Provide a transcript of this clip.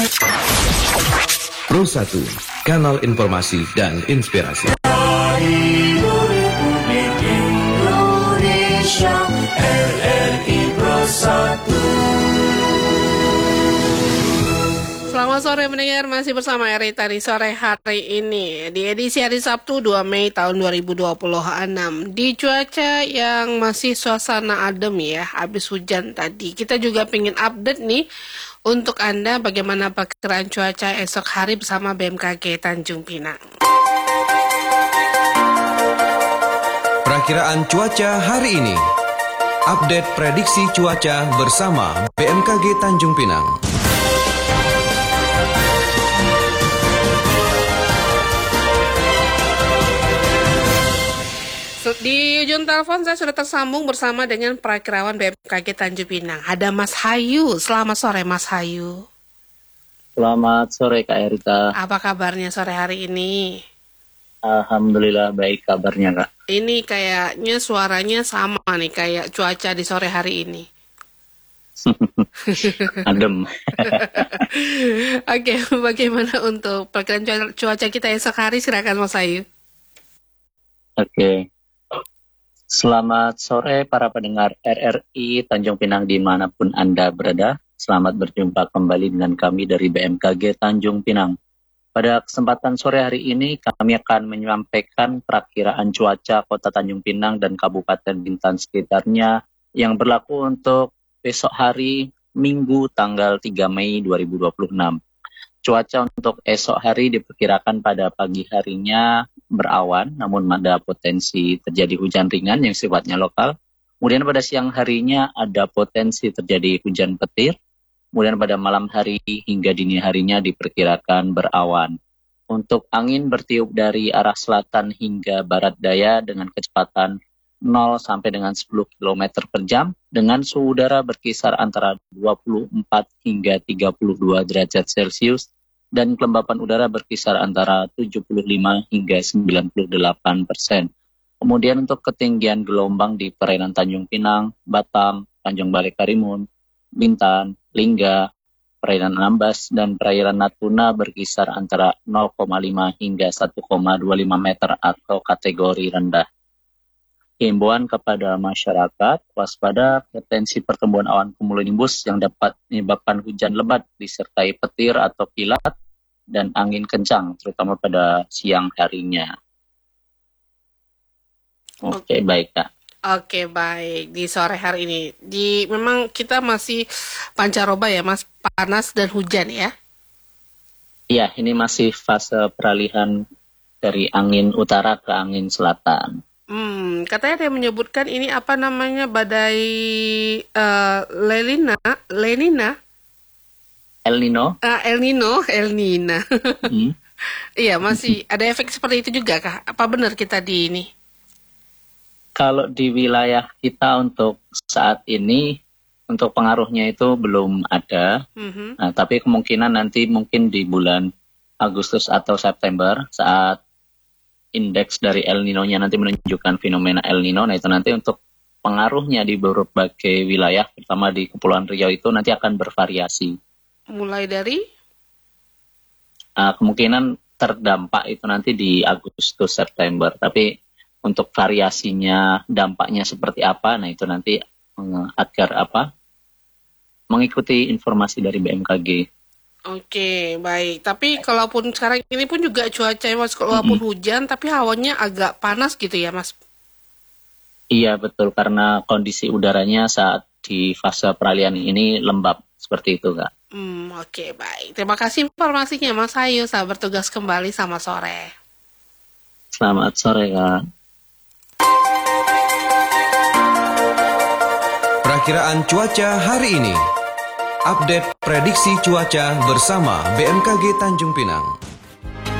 Pro 1, kanal informasi dan inspirasi. Radio Republik Indonesia, RRI Pro 1. Selamat sore mendengar, masih bersama RRI Tadi Sore hari ini di edisi hari Sabtu 2 Mei tahun 2026. Di cuaca yang masih suasana adem ya, habis hujan tadi. Kita juga pengen update nih untuk Anda bagaimana perkiraan cuaca esok hari bersama BMKG Tanjung Pinang. Perakiraan cuaca hari ini. Update prediksi cuaca bersama BMKG Tanjung Pinang. Di ujung telepon saya sudah tersambung bersama dengan perakirawan BMKG Tanjung Pinang. Ada Mas Hayu. Selamat sore Mas Hayu. Selamat sore Kak Erika. Apa kabarnya sore hari ini? Alhamdulillah baik kabarnya Kak. Ini kayaknya suaranya sama nih kayak cuaca di sore hari ini. Adem. Oke, bagaimana untuk perkiraan cuaca kita esok hari? Silakan Mas Hayu. Oke. Selamat sore para pendengar RRI Tanjung Pinang dimanapun Anda berada. Selamat berjumpa kembali dengan kami dari BMKG Tanjung Pinang. Pada kesempatan sore hari ini kami akan menyampaikan perakiraan cuaca Kota Tanjung Pinang dan Kabupaten Bintan sekitarnya yang berlaku untuk besok hari Minggu tanggal 3 Mei 2026. Cuaca untuk esok hari diperkirakan pada pagi harinya berawan, namun ada potensi terjadi hujan ringan yang sifatnya lokal. Kemudian pada siang harinya ada potensi terjadi hujan petir. Kemudian pada malam hari hingga dini harinya diperkirakan berawan. Untuk angin bertiup dari arah selatan hingga barat daya dengan kecepatan 0 sampai dengan 10 km per jam. Dengan suhu udara berkisar antara 24 hingga 32 derajat Celcius. Dan kelembapan udara berkisar antara 75 hingga 98%. Kemudian untuk ketinggian gelombang di perairan Tanjung Pinang, Batam, Tanjung Balai Karimun, Bintan, Lingga, perairan Anambas, dan perairan Natuna berkisar antara 0,5 hingga 1,25 meter atau kategori rendah. Himbauan kepada masyarakat, waspada potensi pertumbuhan awan cumulonimbus yang dapat menyebabkan hujan lebat disertai petir atau kilat dan angin kencang, terutama pada siang harinya. Oke, baik Kak. Oke, baik. Di sore hari ini, memang kita masih pancaroba ya Mas, panas dan hujan ya? Iya, ini masih fase peralihan dari angin utara ke angin selatan. Katanya ada yang menyebutkan ini apa namanya badai Lenina. El Nino. El Nina. Iya, masih ada efek seperti itu juga kah? Apa benar kita di ini? Kalau di wilayah kita untuk saat ini, untuk pengaruhnya itu belum ada. Nah, tapi kemungkinan nanti mungkin di bulan Agustus atau September saat indeks dari El Nino-nya nanti menunjukkan fenomena El Nino. Nah, itu nanti untuk pengaruhnya di berbagai wilayah, terutama di Kepulauan Riau itu nanti akan bervariasi. Mulai dari? Kemungkinan terdampak itu nanti di Agustus, September. Tapi untuk variasinya, dampaknya seperti apa, nah itu nanti mengikuti informasi dari BMKG. Oke, baik. Tapi kalaupun sekarang ini pun juga cuaca Mas, walaupun hujan, tapi hawanya agak panas gitu ya Mas? Iya betul, karena kondisi udaranya saat di fase peralihan ini lembab, seperti itu Kak. Oke, baik. Terima kasih informasinya Mas Hayu. Selamat bertugas kembali, sama sore. Selamat sore Kak. Perakiraan cuaca hari ini. Update prediksi cuaca bersama BMKG Tanjung Pinang.